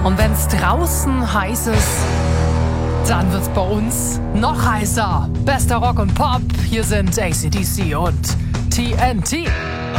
Und wenn's draußen heiß ist, dann wird's bei uns noch heißer. Bester Rock und Pop, hier sind AC/DC und TNT.